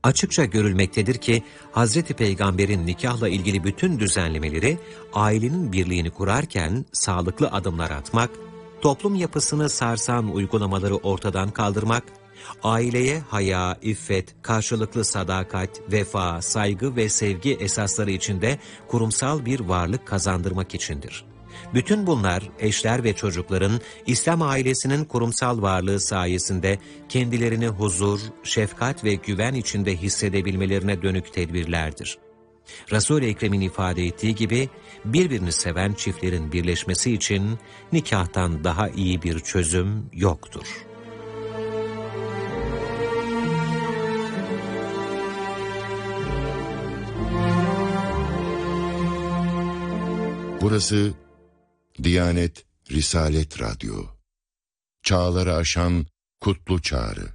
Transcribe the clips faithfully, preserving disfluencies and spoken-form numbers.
Açıkça görülmektedir ki Hazreti Peygamber'in nikahla ilgili bütün düzenlemeleri ailenin birliğini kurarken sağlıklı adımlar atmak, toplum yapısını sarsan uygulamaları ortadan kaldırmak, aileye haya, iffet, karşılıklı sadakat, vefa, saygı ve sevgi esasları içinde kurumsal bir varlık kazandırmak içindir. Bütün bunlar eşler ve çocukların İslam ailesinin kurumsal varlığı sayesinde kendilerini huzur, şefkat ve güven içinde hissedebilmelerine dönük tedbirlerdir. Resul-i Ekrem'in ifade ettiği gibi birbirini seven çiftlerin birleşmesi için nikahtan daha iyi bir çözüm yoktur. Burası Diyanet Risalet Radyo. Çağları aşan kutlu çağrı.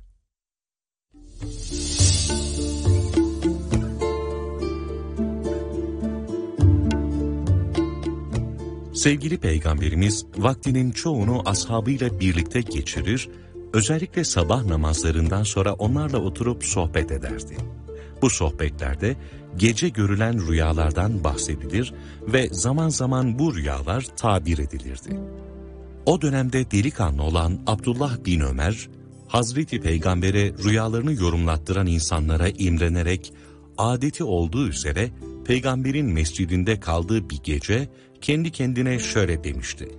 Sevgili Peygamberimiz vaktinin çoğunu ashabıyla birlikte geçirir, özellikle sabah namazlarından sonra onlarla oturup sohbet ederdi. Bu sohbetlerde gece görülen rüyalardan bahsedilir ve zaman zaman bu rüyalar tabir edilirdi. O dönemde delikanlı olan Abdullah bin Ömer, Hazreti Peygamber'e rüyalarını yorumlattıran insanlara imrenerek, adeti olduğu üzere Peygamber'in mescidinde kaldığı bir gece kendi kendine şöyle demişti: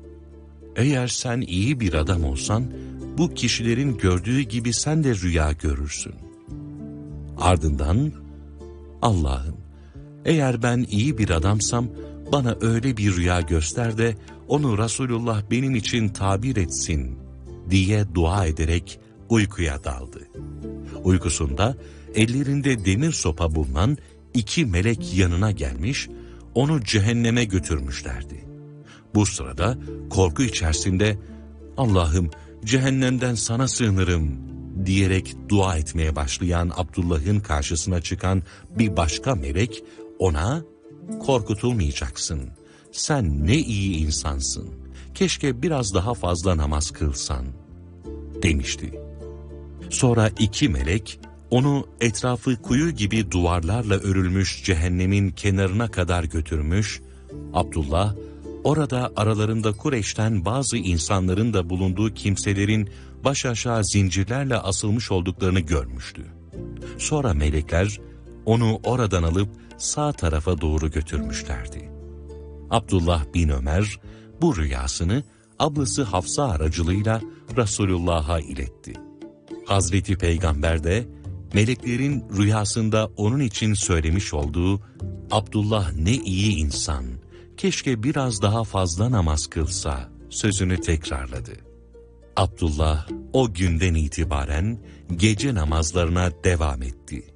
"Eğer sen iyi bir adam olsan, bu kişilerin gördüğü gibi sen de rüya görürsün." Ardından, "Allah'ım, eğer ben iyi bir adamsam bana öyle bir rüya göster de onu Resulullah benim için tabir etsin," diye dua ederek uykuya daldı. Uykusunda ellerinde demir sopa bulunan iki melek yanına gelmiş, onu cehenneme götürmüşlerdi. Bu sırada korku içerisinde "Allah'ım, cehennemden sana sığınırım," diyerek dua etmeye başlayan Abdullah'ın karşısına çıkan bir başka melek ona "Korkutulmayacaksın, sen ne iyi insansın, keşke biraz daha fazla namaz kılsan," demişti. Sonra iki melek onu etrafı kuyu gibi duvarlarla örülmüş cehennemin kenarına kadar götürmüş, Abdullah orada aralarında Kureyş'ten bazı insanların da bulunduğu kimselerin baş aşağı zincirlerle asılmış olduklarını görmüştü. Sonra melekler onu oradan alıp sağ tarafa doğru götürmüşlerdi. Abdullah bin Ömer bu rüyasını ablası Hafsa aracılığıyla Resulullah'a iletti. Hazreti Peygamber de meleklerin rüyasında onun için söylemiş olduğu "Abdullah ne iyi insan, keşke biraz daha fazla namaz kılsa" sözünü tekrarladı. Abdullah o günden itibaren gece namazlarına devam etti.